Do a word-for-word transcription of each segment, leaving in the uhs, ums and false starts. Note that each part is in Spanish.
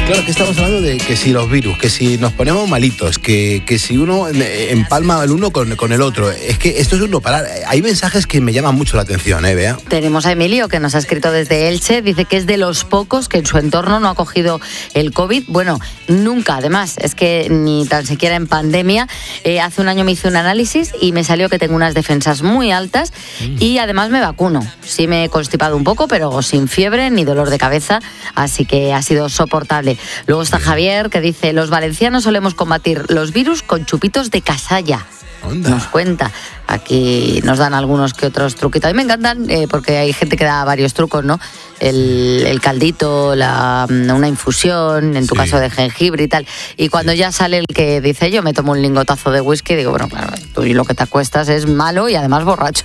Claro, que estamos hablando de que si los virus, que si nos ponemos malitos, que, que si uno empalma el uno con, con el otro. Es que esto es un no parar. Hay mensajes que me llaman mucho la atención, ¿eh, Bea? Tenemos a Emilio, que nos ha escrito desde Elche. Dice que es de los pocos que en su entorno no ha cogido el COVID. Bueno, nunca, además. Es que ni tan siquiera en pandemia. Eh, hace un año me hice un análisis y me salió que tengo unas defensas muy altas mm. y además me vacuno. Sí me he constipado un poco, pero sin fiebre ni dolor de cabeza. Así que ha sido soportable. Luego está Javier, que dice: los valencianos solemos combatir los virus con chupitos de casalla. Onda. Nos cuenta. Aquí nos dan algunos que otros truquitos. A mí me encantan eh, porque hay gente que da varios trucos, ¿no? El, el caldito, la, una infusión, en tu sí. caso de jengibre y tal. Y cuando sí. ya sale el que dice: yo me tomo un lingotazo de whisky, digo, bueno, claro, tú y lo que te acuestas es malo y además borracho.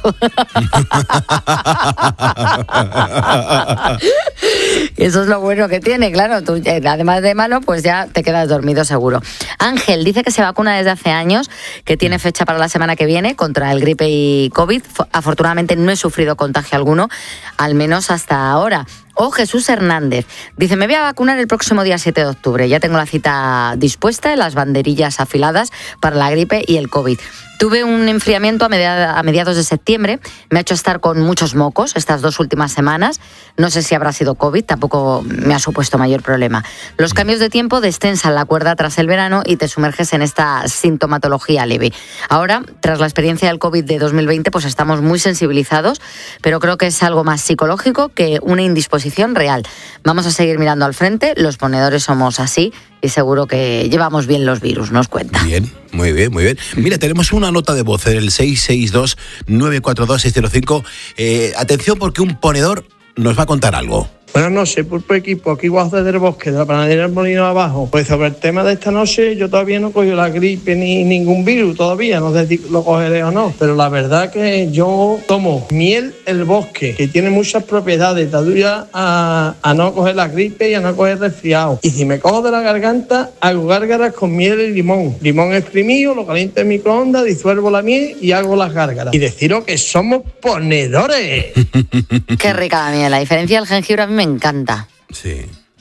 Eso es lo bueno que tiene, claro. Tú, además de malo, pues ya te quedas dormido seguro. Ángel dice que se vacuna desde hace años, que tiene fecha para la semana que viene contra el gripe y COVID. Afortunadamente no he sufrido contagio alguno, al menos hasta ahora. O Jesús Hernández dice: me voy a vacunar el próximo día siete de octubre. Ya tengo la cita dispuesta, las banderillas afiladas para la gripe y el COVID. Tuve un enfriamiento a, media, a mediados de septiembre, me ha hecho estar con muchos mocos estas dos últimas semanas. No sé si habrá sido COVID, tampoco me ha supuesto mayor problema. Los cambios de tiempo destensan la cuerda tras el verano y te sumerges en esta sintomatología leve. Ahora, tras la experiencia del COVID de dos mil veinte, pues estamos muy sensibilizados, pero creo que es algo más psicológico que una indisposición real. Vamos a seguir mirando al frente, los ponedores somos así y seguro que llevamos bien los virus, nos cuenta. Bien, muy bien, muy bien. Mira, tenemos una nota de voz en el seis seis dos, nueve cuatro dos, seis cero cinco. Eh, atención, porque un ponedor nos va a contar algo. Buenas noches, Pulpo Equipo, aquí Guajo desde el Bosque, de la panadería del Molino Abajo. Pues sobre el tema de esta noche, yo todavía no he cogido la gripe ni ningún virus todavía, no sé si lo cogeré o no, pero la verdad que yo tomo miel El Bosque, que tiene muchas propiedades, te ayuda a, a no coger la gripe y a no coger resfriado. Y si me cojo de la garganta, hago gárgaras con miel y limón. Limón exprimido, lo caliento en microondas, disuelvo la miel y hago las gárgaras. Y deciros que somos ponedores. Qué rica la miel, la diferencia del jengibre a mí me encanta. Sí.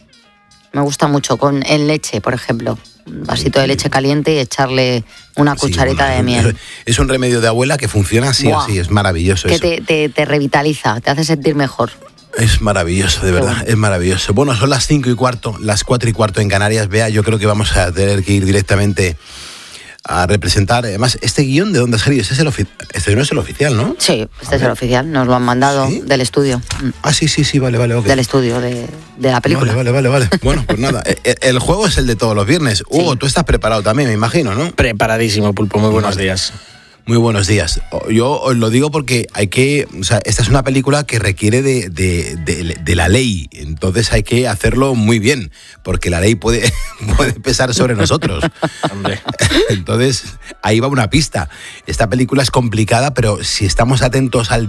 Me gusta mucho con en leche, por ejemplo. Un vasito de leche caliente y echarle una cucharita sí, bueno, de miel. Es un remedio de abuela que funciona así o así, es maravilloso que eso. Que te, te, te revitaliza, te hace sentir mejor. Es maravilloso, de verdad, bueno. es maravilloso. Bueno, son las cinco y cuarto, las cuatro y cuarto en Canarias. Bea, yo creo que vamos a tener que ir directamente a representar. Además, este guión, ¿de dónde ha salido? Este, es el ofi- este no es el oficial, ¿no? Sí, este a es ver. el oficial. Nos lo han mandado ¿Sí? del estudio. Ah, sí, sí, sí, vale, vale. Okay. Del estudio, de, de la película. Vale, vale, vale, vale. Bueno, pues nada, el, el juego es el de todos los viernes. Hugo, sí. tú estás preparado también, me imagino, ¿no? Preparadísimo, Pulpo. Muy buenos días. Muy buenos días. Yo os lo digo porque hay que, o sea, esta es una película que requiere de, de, de, de la ley, entonces hay que hacerlo muy bien, porque la ley puede, puede pesar sobre nosotros. Entonces, ahí va una pista. Esta película es complicada, pero si estamos atentos al